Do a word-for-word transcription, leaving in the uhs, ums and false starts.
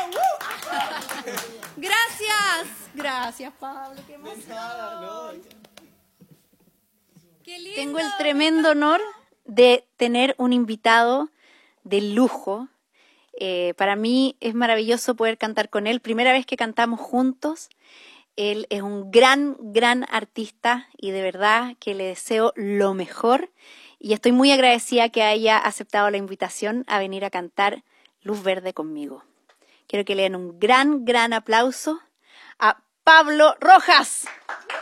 Gracias. Gracias, Pablo. Qué emoción. Qué lindo. Tengo el tremendo honor de tener un invitado de lujo. Eh, para mí es maravilloso poder cantar con él. Primera vez que cantamos juntos. Él es un gran, gran artista y de verdad que le deseo lo mejor. Y estoy muy agradecida que haya aceptado la invitación a venir a cantar Luz Verde conmigo. Quiero que le den un gran, gran aplauso a Pablo Rojas.